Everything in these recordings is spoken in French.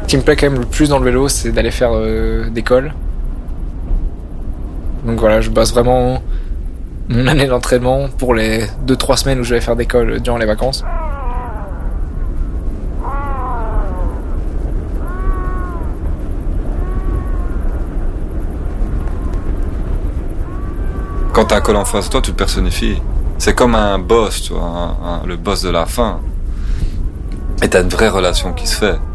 Ce qui me plaît quand même le plus dans le vélo, c'est d'aller faire des cols. Donc voilà, je base vraiment mon année d'entraînement pour les 2-3 semaines où je vais faire des cols durant les vacances. Quand t'as un col en face de toi, tu te personnifies. C'est comme un boss, tu vois, le boss de la fin. Et t'as une vraie relation qui se fait.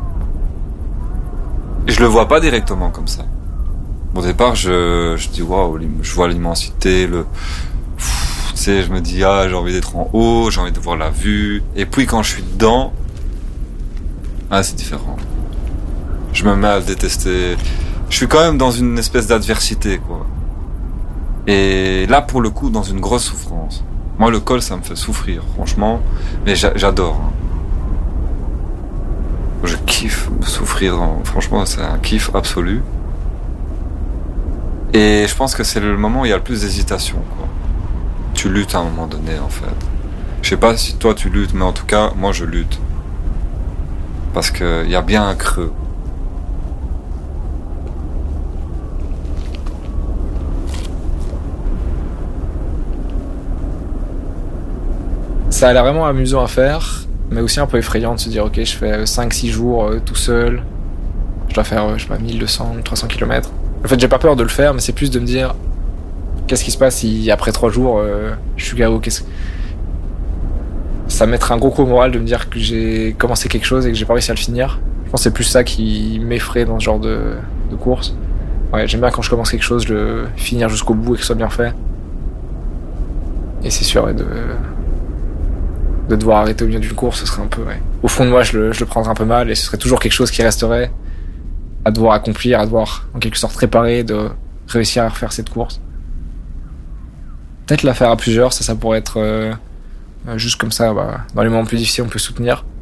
Et je le vois pas directement comme ça. Au départ, je dis waouh, je vois l'immensité, tu sais, je me dis j'ai envie d'être en haut, j'ai envie de voir la vue. Et puis quand je suis dedans, c'est différent. Je me mets à le détester. Je suis quand même dans une espèce d'adversité, quoi. Et là, pour le coup, dans une grosse souffrance. Moi, le col, ça me fait souffrir, franchement. Mais j'adore. Je kiffe souffrir. Franchement, c'est un kiff absolu. Et je pense que c'est le moment où il y a le plus d'hésitation, quoi. Tu luttes à un moment donné, en fait. Je sais pas si toi tu luttes, mais en tout cas, moi je lutte. Parce que y a bien un creux. Ça a l'air vraiment amusant à faire, mais aussi un peu effrayant de se dire ok, je fais 5-6 jours tout seul. Je dois faire, je sais pas, 1200, 300 km. En fait, j'ai pas peur de le faire, mais c'est plus de me dire qu'est-ce qui se passe si après 3 jours, je suis KO, ça me mettrait un gros coup au moral de me dire que j'ai commencé quelque chose et que j'ai pas réussi à le finir. Je pense que c'est plus ça qui m'effraie dans ce genre de course. Ouais, j'aime bien quand je commence quelque chose, de le finir jusqu'au bout et que ce soit bien fait. Et c'est sûr, ouais, de devoir arrêter au milieu d'une course, ce serait un peu... Ouais. Au fond de moi, je le prendrais un peu mal et ce serait toujours quelque chose qui resterait à devoir accomplir, à devoir en quelque sorte réparer, de réussir à refaire cette course. Peut-être la faire à plusieurs, ça pourrait être juste comme ça, dans les moments plus difficiles on peut soutenir.